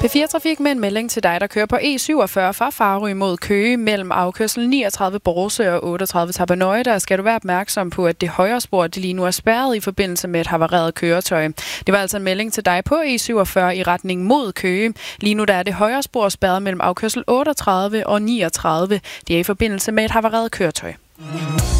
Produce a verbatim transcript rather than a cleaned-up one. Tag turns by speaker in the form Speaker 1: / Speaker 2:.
Speaker 1: P fire Trafik med en melding til dig, der kører på E syvogfyrre fra Farø mod Køge mellem afkørsel niogtredive Borse og otteogtredive Tappernøje. Der skal du være opmærksom på, at det højre spor det lige nu er spærret i forbindelse med et havareret køretøj. Det var altså en melding til dig på E syvogfyrre i retning mod Køge. Lige nu der er det højre spor spærret mellem afkørsel otteogtredive og niogtredive. Det er i forbindelse med et havareret køretøj.